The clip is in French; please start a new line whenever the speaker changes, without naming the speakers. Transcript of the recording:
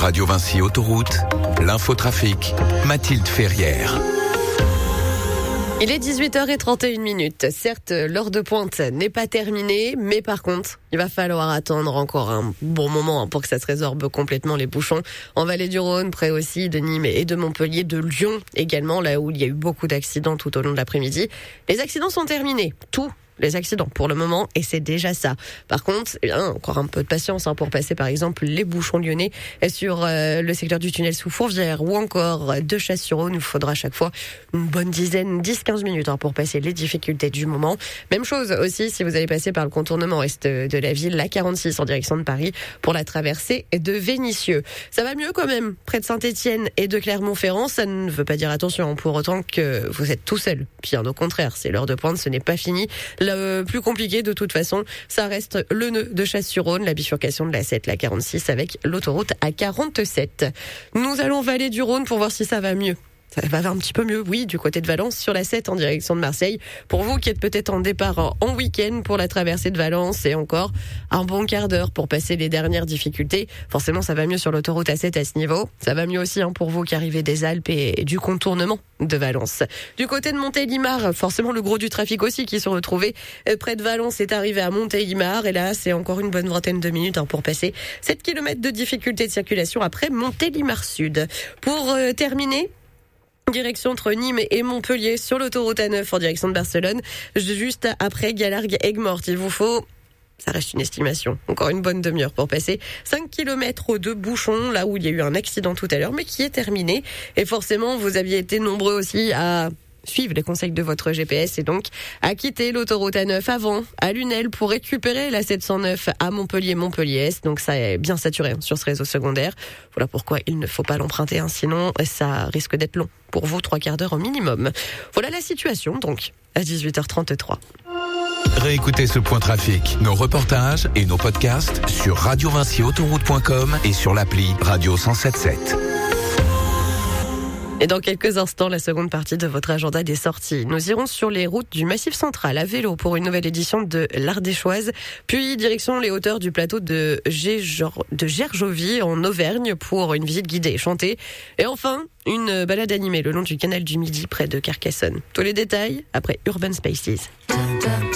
Radio Vinci Autoroute, l'infotrafic, Mathilde Ferrière.
Il est 18h31. Certes, l'heure de pointe n'est pas terminée, mais par contre, il va falloir attendre encore un bon moment pour que ça se résorbe complètement les bouchons en vallée du Rhône, près aussi de Nîmes et de Montpellier, de Lyon également, là où il y a eu beaucoup d'accidents tout au long de l'après-midi. Les accidents sont terminés, tous les accidents pour le moment, et c'est déjà ça. Par contre, encore un peu de patience pour passer par exemple les bouchons lyonnais sur le secteur du tunnel sous Fourvière ou encore de Chasse-sur-Rhône. Il faudra à chaque fois une bonne dizaine, 10-15 minutes pour passer les difficultés du moment. Même chose aussi si vous allez passer par le contournement est de la ville, la 46 en direction de Paris pour la traversée de Vénissieux. Ça va mieux quand même près de Saint-Étienne et de Clermont-Ferrand. Ça ne veut pas dire attention pour autant que vous êtes tout seul. Bien au contraire, c'est l'heure de pointe, ce n'est pas fini. Le plus compliqué de toute façon, ça reste le nœud de Chasse-sur-Rhône, la bifurcation de la 7, la 46 avec l'autoroute A47. Nous allons vallée du Rhône pour voir si ça va mieux. Ça va un petit peu mieux, oui, du côté de Valence, sur la 7 en direction de Marseille. Pour vous qui êtes peut-être en départ en week-end pour la traversée de Valence, et encore un bon quart d'heure pour passer les dernières difficultés. Forcément, ça va mieux sur l'autoroute A7 à ce niveau. Ça va mieux aussi pour vous qui arrivez des Alpes et du contournement de Valence. Du côté de Montélimar, forcément le gros du trafic aussi qui se retrouvait près de Valence est arrivé à Montélimar. Et là, c'est encore une bonne vingtaine de minutes pour passer 7 km de difficulté de circulation après Montélimar Sud. Pour terminer, direction entre Nîmes et Montpellier sur l'autoroute A9 en direction de Barcelone, juste après Galargues-Aigues-Mortes. Il vous faut, ça reste une estimation, encore une bonne demi-heure pour passer 5 km de bouchons, là où il y a eu un accident tout à l'heure, mais qui est terminé. Et forcément, vous aviez été nombreux aussi à suivre les conseils de votre GPS et donc à quitter l'autoroute A9 avant à Lunel pour récupérer la 709 à Montpellier-Montpellier-Est. Donc ça est bien saturé sur ce réseau secondaire. Voilà pourquoi il ne faut pas l'emprunter, sinon ça risque d'être long pour vous, 3 quarts d'heure au minimum. Voilà la situation donc à 18h33.
Réécoutez ce point trafic, nos reportages et nos podcasts sur radiovinciautoroute.com et sur l'appli Radio 107.7.
Et dans quelques instants, la seconde partie de votre agenda des sorties. Nous irons sur les routes du Massif Central à vélo pour une nouvelle édition de l'Ardéchoise, puis direction les hauteurs du plateau de Gergovie en Auvergne pour une visite guidée et chantée. Et enfin, une balade animée le long du canal du Midi près de Carcassonne. Tous les détails après Urban Spaces.